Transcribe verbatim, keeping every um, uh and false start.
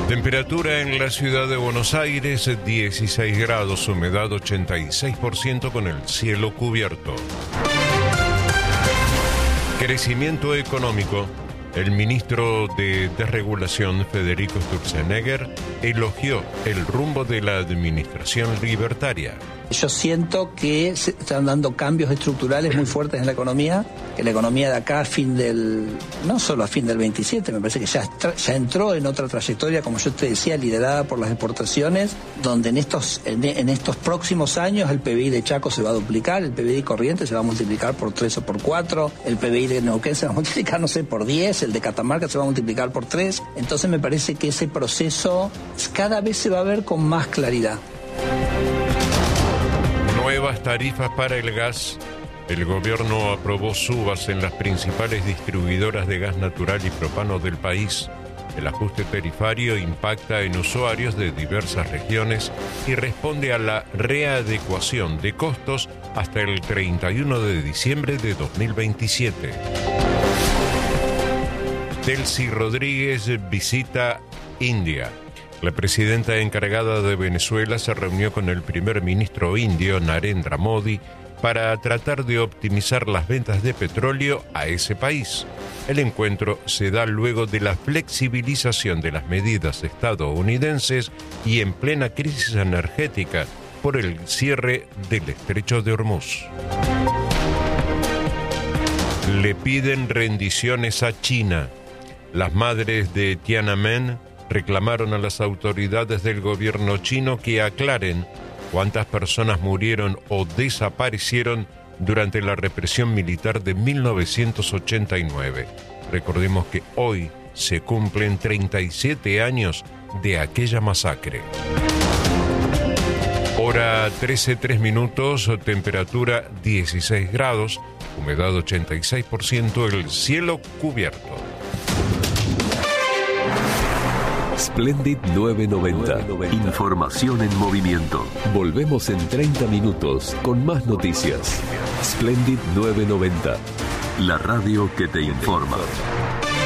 Temperatura en la ciudad de Buenos Aires, dieciséis grados, humedad ochenta y seis por ciento con el cielo cubierto. Crecimiento económico. El ministro de Desregulación, Federico Sturzenegger, elogió el rumbo de la administración libertaria. Yo siento que se están dando cambios estructurales muy fuertes en la economía, que la economía de acá a fin del, no solo a fin del veintisiete, me parece que ya, ya entró en otra trayectoria, como yo te decía, liderada por las exportaciones, donde en estos, en, en estos próximos años el P B I de Chaco se va a duplicar, el P B I corriente se va a multiplicar por tres o por cuatro, el P B I de Neuquén se va a multiplicar, no sé, por diez, el de Catamarca se va a multiplicar por tres, entonces me parece que ese proceso cada vez se va a ver con más claridad. Nuevas tarifas para el gas. El gobierno aprobó subas en las principales distribuidoras de gas natural y propano del país. El ajuste tarifario impacta en usuarios de diversas regiones y responde a la readecuación de costos hasta el treinta y uno de diciembre de dos mil veintisiete. Delcy Rodríguez visita India. La presidenta encargada de Venezuela se reunió con el primer ministro indio, Narendra Modi, para tratar de optimizar las ventas de petróleo a ese país. El encuentro se da luego de la flexibilización de las medidas estadounidenses y en plena crisis energética por el cierre del estrecho de Hormuz. Le piden rendiciones a China. Las madres de Tiananmen reclamaron a las autoridades del gobierno chino que aclaren cuántas personas murieron o desaparecieron durante la represión militar de mil novecientos ochenta y nueve. Recordemos que hoy se cumplen treinta y siete años de aquella masacre. Hora trece, tres minutos, temperatura dieciséis grados, humedad ochenta y seis por ciento, el cielo cubierto. Splendid novecientos noventa. Información en movimiento. Volvemos en treinta minutos con más noticias. Splendid novecientos noventa. La radio que te informa.